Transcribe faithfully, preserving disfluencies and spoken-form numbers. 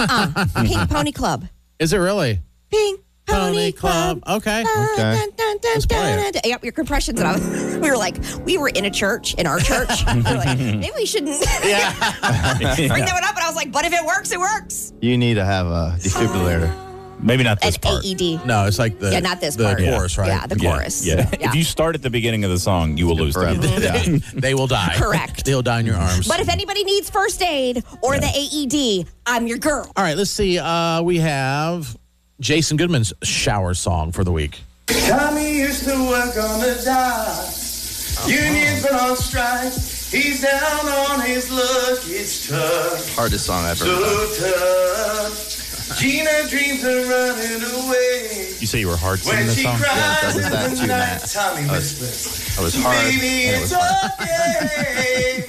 Uh-uh. Pink Pony Club. Is it really? Pink Pony, Pony Club. Club. Okay. Dun, Okay. dun, dun, dun, Let's play dun, it. dun. Yep, your compressions. And I was, we were like, we were in a church, in our church. We were like, maybe we shouldn't Yeah. bring that one up. And I was like, but if it works, it works. You need to have a defibrillator. Maybe not this An part. A E D. No, it's like the Yeah, not this the part. chorus, right? Yeah, the Yeah, chorus. Yeah. Yeah. If you start at the beginning of the song, you will lose Forever. them. Yeah. They will die. Correct. They'll die in your arms. But if anybody needs first aid or the A E D, I'm your girl. All right, let's see. Uh, we have Jason Goodman's shower song for the week. Tommy used to work on the dock. Union's been on strike. He's down on his luck. It's tough. Hardest song I've ever done. So tough. Gina dreams of running away. You say you were hard singing When this she song? cries Yeah, that was that in the too, night, Matt. Tommy I was- whispers, I was hard, baby, and it it's was hard. okay.